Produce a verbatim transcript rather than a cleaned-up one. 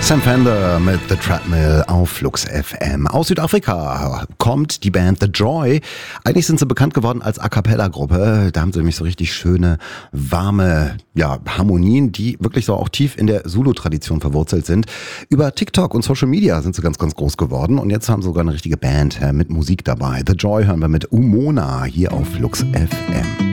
Sam Fender mit The Treadmill auf Flux F M. Aus Südafrika kommt die Band The Joy. Eigentlich sind sie bekannt geworden als A-Cappella-Gruppe. Da haben sie nämlich so richtig schöne, warme ja, Harmonien, die wirklich so auch tief in der Zulu-Tradition verwurzelt sind. Über TikTok und Social Media sind sie ganz, ganz groß geworden. Und jetzt haben sie sogar eine richtige Band mit Musik dabei. The Joy hören wir mit Umona hier auf Flux F M.